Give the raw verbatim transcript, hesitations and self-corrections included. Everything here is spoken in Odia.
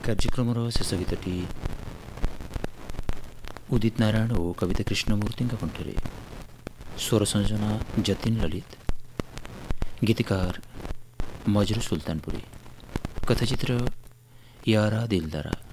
କାର୍ଯ୍ୟକ୍ରମର ଶେଷ ଗୀତଟି ଉଦିତ ନାରାୟଣ ଓ କବିତା କୃଷ୍ଣମୂର୍ତ୍ତିଙ୍କ କଣ୍ଠରେ, ସ୍ୱର ସଂଯୋଜନା ଯତୀନ ଲଳିତ, ଗୀତିକାର ମଜରୁ ସୁଲତାନପୁରୀ, କଥାଚିତ୍ର ୟାରା ଦିଲଦାରା।